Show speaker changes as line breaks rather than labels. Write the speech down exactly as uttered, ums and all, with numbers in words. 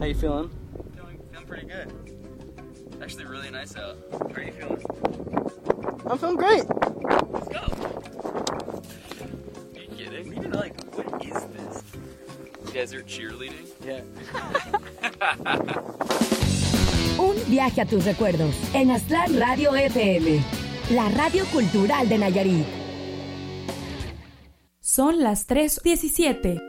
you feeling?
Feeling, feeling pretty good. It's actually really nice out. How are you feeling?
I'm feeling great.
Let's go. Are you kidding? Even like, what is this? You guys are cheerleading?
Yeah.
Un viaje a tus recuerdos en Aztlán Radio F M, la radio cultural de Nayarit.
Son las tres diecisiete.